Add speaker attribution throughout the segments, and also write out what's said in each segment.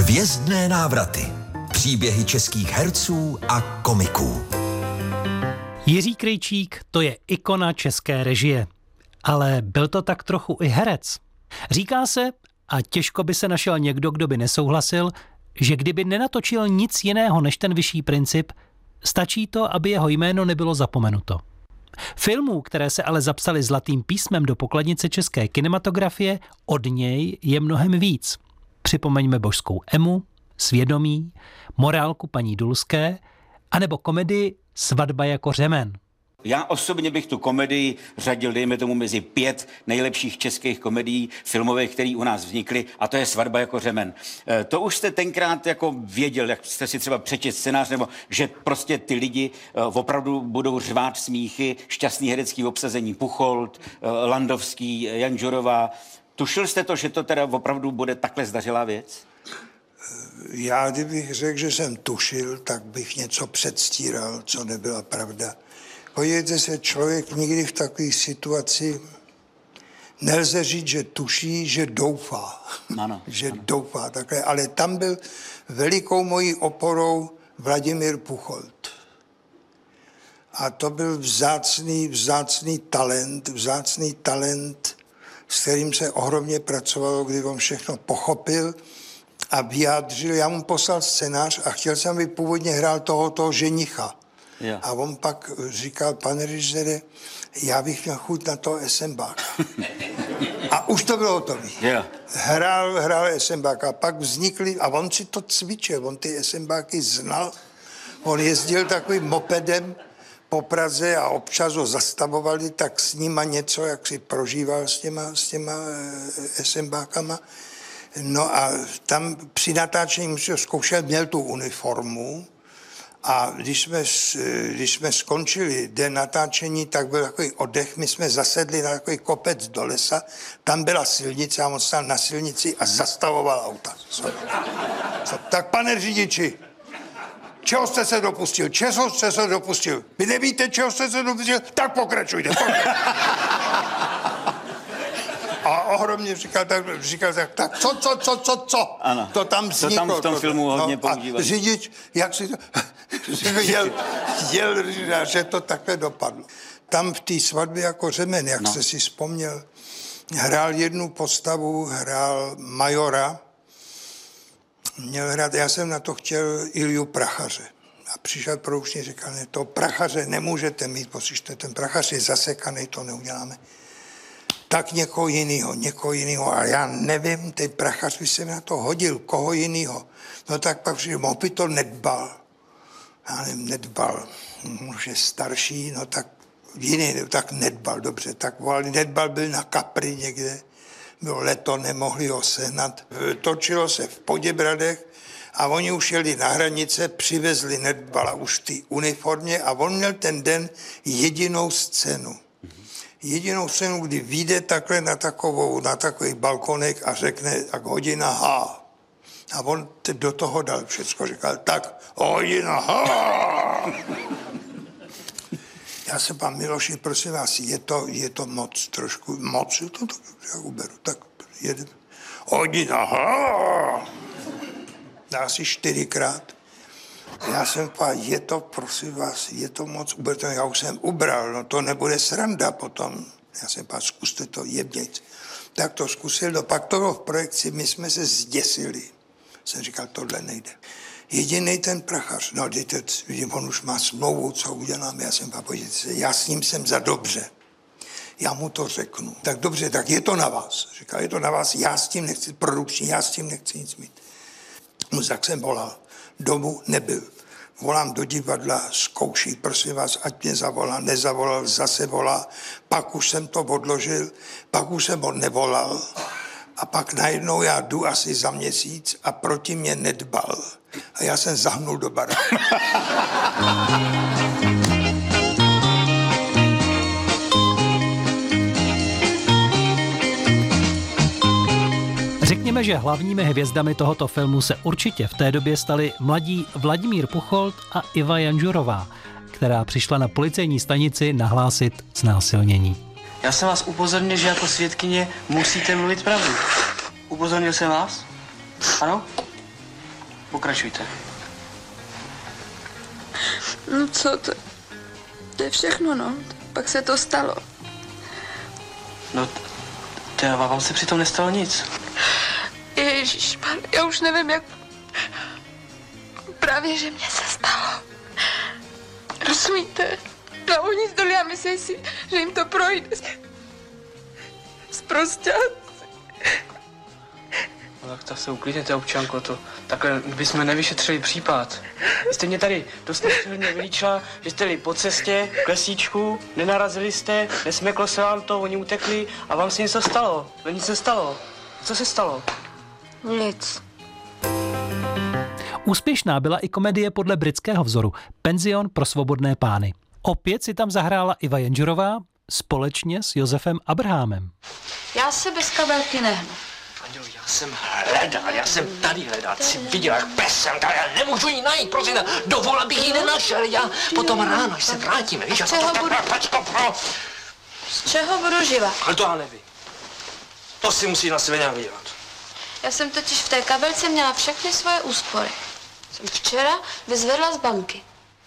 Speaker 1: Hvězdné návraty. Příběhy českých herců a komiků.
Speaker 2: Jiří Krejčík, to je ikona české režie. Ale byl to tak trochu i herec. Říká se, a těžko by se našel někdo, kdo by nesouhlasil, že kdyby nenatočil nic jiného než Ten vyšší princip, stačí to, aby jeho jméno nebylo zapomenuto. Filmů, které se ale zapsaly zlatým písmem do pokladnice české kinematografie, od něj je mnohem víc. Připomeňme Božskou Emu, Svědomí, Morálku paní Dulské, anebo komedii Svatba jako řemen.
Speaker 3: Já osobně bych tu komedii řadil, dejme tomu, mezi 5 nejlepších českých komedií filmových, které u nás vznikly, a to je Svatba jako řemen. To už jste tenkrát jako věděl, jak jste si třeba přečetl scénář, nebo že prostě ty lidi opravdu budou řvát smíchy, šťastný herecký obsazení Pucholt, Landovský, Janžurová. Tušil jste to, že to teda opravdu bude takhle zdařilá věc?
Speaker 4: Já kdybych řekl, že jsem tušil, tak bych něco předstíral, co nebyla pravda. Podívejte se, člověk nikdy v takové situaci nelze říct, že tuší, že doufá.
Speaker 3: Ano,
Speaker 4: že
Speaker 3: ano.
Speaker 4: Doufá takhle. Ale tam byl velikou mojí oporou Vladimír Pucholt. A to byl vzácný talent, s kterým se ohromně pracovalo, kdy on všechno pochopil a vyjádřil. Já mu poslal scénář a chtěl jsem, aby původně hrál toho ženicha.
Speaker 3: Jo.
Speaker 4: A on pak říkal, pane režisére, já bych měl chuť na toho Esenbáka. A už to bylo hotové.
Speaker 3: Jo.
Speaker 4: Hrál Esenbáka. A pak vznikly, a on si to cvičil, on ty Esenbáky znal. On jezdil takovým mopedem po Praze a občas ho zastavovali, tak s nima něco, jak si prožíval s těma Esenbákama. No a tam při natáčení zkoušel, měl tu uniformu. A když jsme skončili den natáčení, tak byl takový oddech, my jsme zasedli na takový kopec do lesa, tam byla silnice a on stál na silnici a zastavoval auta. Tak pane řidiči, čeho jste se dopustil? Vy nevíte, čeho jste se dopustil? Tak pokračujte. A ohromně říkal tak, co?
Speaker 3: Ano.
Speaker 4: To tam vzniklo.
Speaker 3: To tam v tom filmu hodně používají.
Speaker 4: A řidič, jak si to... jel, že to takhle dopadlo. Tam v té Svatbě jako řemen, jak jste si vzpomněl, hrál jednu postavu, hrál majora. Měl hrát, já jsem na to chtěl Ilju Prachaře. A přišel produkční, říkal, ne, to Prachaře nemůžete mít, poslyšte, ten Prachař je zasekaný, to neuděláme. Tak někoho jiného. A já nevím, ten Prachař by se na to hodil, koho jiného. No tak pak přišel, by to nedbal. Já nevím, nedbal. Už je starší, no tak jiný, tak nedbal, dobře. Tak volali, nedbal byl na Kapri někde. Bylo leto, nemohli ho sehnat. Točilo se v Poděbradech a oni už jeli na hranice, přivezli nedbala už v té uniformě a on měl ten den jedinou scénu, kdy vyjde takhle na takový balkonek a řekne tak hodina H. A on do toho dal všecko, říkal, tak hodina H. Já se pán Miloši, prosím vás, je to moc, trošku moc, to já uberu, tak jedem. Hodina H. Asi 4krát. Já jsem pán, prosím vás, je to moc, uberte, já už jsem ubral, no to nebude sranda potom. Já jsem pán, zkuste to jebnějc. Tak to zkusil, no pak to bylo v projekci, my jsme se zděsili. Jsem říkal, tohle nejde. Jedinej ten Prachař, no dejte, on už má smlouvu, co uděláme, já jsem pán, podívejte se, já s ním jsem za dobře. Já mu to řeknu. Tak dobře, tak je to na vás. Říkal, je to na vás, já s tím nechci, produkční, já s tím nechci nic mít. No tak jsem volal. Domů nebyl. Volám do divadla, zkouší, prosím vás, ať mě zavolá, nezavolal, zase volá. Pak už jsem to odložil, pak už jsem ho nevolal. A pak najednou já jdu asi za měsíc a proti mě nedbal. A já jsem zahnul do baráku.
Speaker 2: Řekněme, že hlavními hvězdami tohoto filmu se určitě v té době stali mladí Vladimír Pucholt a Iva Janžurová, která přišla na policejní stanici nahlásit znásilnění.
Speaker 5: Já jsem vás upozornil, že jako svědkyně musíte mluvit pravdu. Upozornil jsem vás? Ano? Pokračujte.
Speaker 6: No co to? To je všechno, no. Pak se to stalo.
Speaker 5: No, vám se přitom nestalo nic.
Speaker 6: Ježišmar, já už nevím, jak... Právě, že mě se stalo. Rozumíte? No oni zdolí a myslí si, že jim to projde. Zprostě.
Speaker 5: No tak se uklidněte, občanko, to takhle bychom nevyšetřili případ. Vy jste mě tady dost nepřehledně vylíčila, že jste jeli po cestě, k lesíčku, nenarazili jste, nesmeklo se vám to, oni utekli a vám se něco stalo. No nic se stalo. Co se stalo?
Speaker 6: Nic.
Speaker 2: Úspěšná byla i komedie podle britského vzoru Penzion pro svobodné pány. Opět si tam zahrála Iva Jenžerová společně s Josefem Abrahamem.
Speaker 6: Já se bez kabelky nehnu.
Speaker 7: Andělo, já jsem tady hledal, jsi viděl, jak pes jsem tady, já nemůžu ji najít, prosím, dovol, abych ji nenašel, já potom ráno, až se vrátíme, víš,
Speaker 6: z čeho budu živa?
Speaker 7: Ale to já nevím. To si musí na sebe nějak vydělat.
Speaker 6: Já jsem totiž v té kabelce měla všechny svoje úspory. Jsem včera vyzvedla z banky.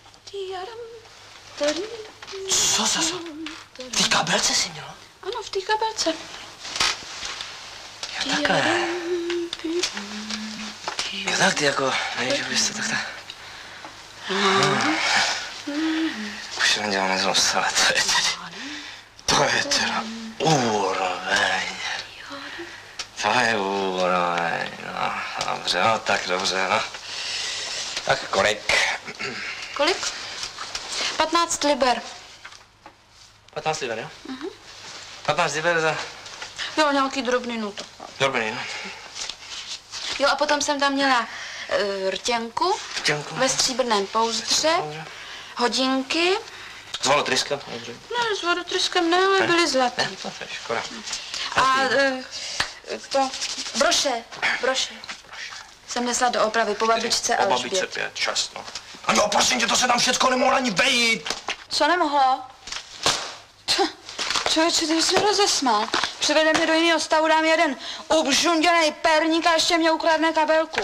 Speaker 7: Co? V té kabelce jsi měla?
Speaker 6: Ano, v té kabelce.
Speaker 7: Jo, takhle. Jo, tak ty jako, nevíš, že bys to takhle... Už se nedělám nezlost, ale to je teda úroveň. To je úroveň, no, dobře, no, tak dobře, no. Tak kolik?
Speaker 6: Kolik? 15 liber.
Speaker 7: 15 liber, jo? 15 liber za...
Speaker 6: Jo, nějaký drobný nuto.
Speaker 7: Drobný, no.
Speaker 6: Jo, a potom jsem tam měla rtěnku ve stříbrném pouzdře, hodinky.
Speaker 7: S volotryskem?
Speaker 6: Ne, s vodotryskem ne, ale byly zlaté.
Speaker 7: Ne, to je škoda.
Speaker 6: A to, broše. Jsem nesla do opravy po babičce a
Speaker 7: po babičce 5, 6, no. A jo, prosím tě, to se tam všecko nemohlo ani vejít.
Speaker 6: Co nemohlo? Člověče, ty jsi mě rozesmál. Přivede mě do jiného stavu, dám jeden obžunděnej perník a ještě mě ukradne kabelku.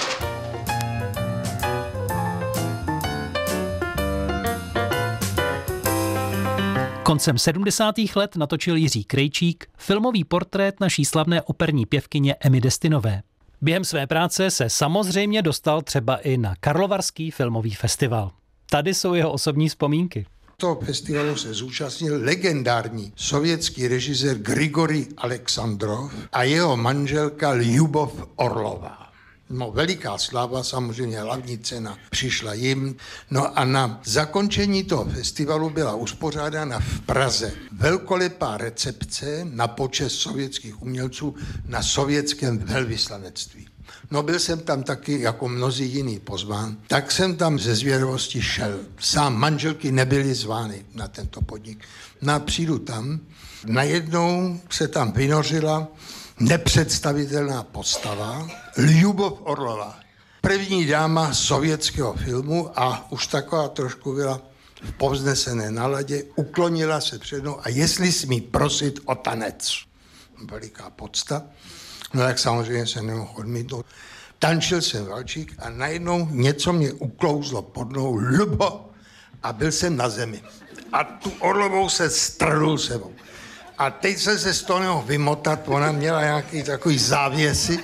Speaker 2: Koncem 70. let natočil Jiří Krejčík filmový portrét naší slavné operní pěvkyně Emmy Destinové. Během své práce se samozřejmě dostal třeba i na Karlovarský filmový festival. Tady jsou jeho osobní vzpomínky.
Speaker 4: Toho festivalu se zúčastnil legendární sovětský režisér Grigorij Aleksandrov a jeho manželka Ljubov Orlová. No, veliká sláva, samozřejmě hlavní cena přišla jim. No a na zakončení toho festivalu byla uspořádána v Praze velkolepá recepce na počest sovětských umělců na sovětském velvyslanectví. No, byl jsem tam taky jako mnozí jiný pozván, tak jsem tam ze zvědavosti šel. Sám manželky nebyly zvány na tento podnik. No a přijdu tam, najednou se tam vynořila nepředstavitelná postava Ljubov Orlová. První dáma sovětského filmu a už taková trošku byla v povznesené náladě, uklonila se před mnou a jestli smí prosit o tanec. Veliká podsta. No tak samozřejmě se nemohl odmítnout. Tančil jsem valčík a najednou něco mě uklouzlo pod nohou, Lubo, a byl jsem na zemi. A tu Orlovou se strhnul sebou. A teď jsem se z toho nemohl vymotat, ona měla nějaký takový závěsy,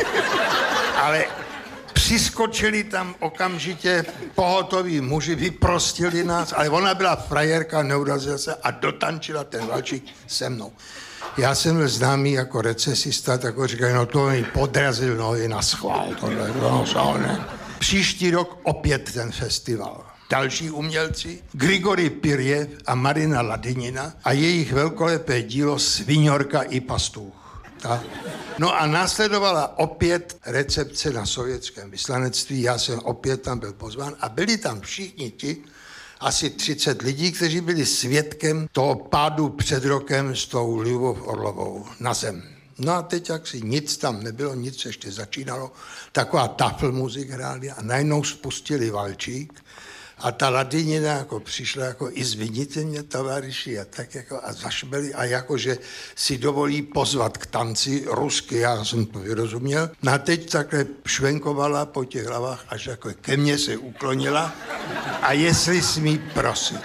Speaker 4: ale přiskočili tam okamžitě pohotoví muži, vyprostili nás, ale ona byla frajerka, neurazila se a dotančila ten valčík se mnou. Já jsem byl známý jako recesista, tak říkají, no to mi podrazil nohy na schvál, tohle, no, ne. Příští rok opět ten festival. Další umělci, Grigorij Pirjev a Marina Ladinina a jejich velkolepé dílo Sviňorka i pastůch. Tak. No a následovala opět recepce na sovětském vyslanectví, já jsem opět tam byl pozván a byli tam všichni ti, asi 30 lidí, kteří byli svědkem toho pádu před rokem s tou Ljubov Orlovou na zem. No a teď jaksi nic tam nebylo, nic ještě začínalo, taková tafl muzik hráli a najednou spustili valčík A ta ladinina jako přišla jako i zviníte mě, tovaryši, a tak jako a zašbeli a jakože si dovolí pozvat k tanci rusky, já jsem to vyrozuměl. No a teď takhle švenkovala po těch hlavách, až jako ke mně se uklonila a jestli smí prosit.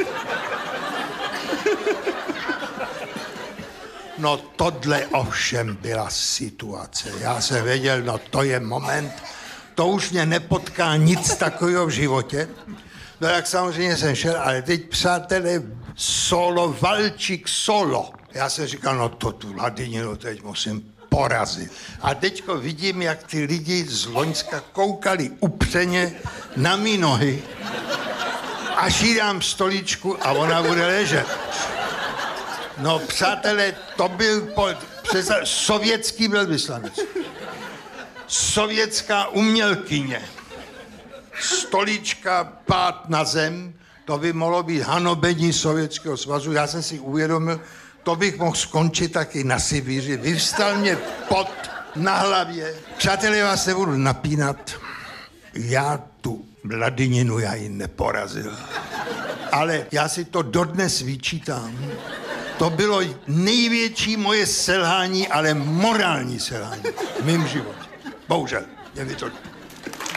Speaker 4: No tohle ovšem byla situace. Já jsem věděl, no to je moment, to už mě nepotká nic takového v životě. No jak samozřejmě jsem šel, ale teď přátelé, solo, valčík solo. Já jsem říkal, no to tu ladininu teď musím porazit. A teďko vidím, jak ty lidi z Loňska koukali upřeně na mý nohy, až jí dám stoličku a ona bude ležet. No přátelé, to byl sovětský velvyslanec. Sovětská umělkyně. Stolička, pád na zem, to by mohlo být hanobení Sovětského svazu. Já jsem si uvědomil, to bych mohl skončit taky na Sibiři. Vyvstal mě pot na hlavě. Přátelé, já vás nebudu napínat. Já tu ladininu, já ji neporazil. Ale já si to dodnes vyčítám. To bylo největší moje selhání, ale morální selhání v mém životě. Bohužel, je mi to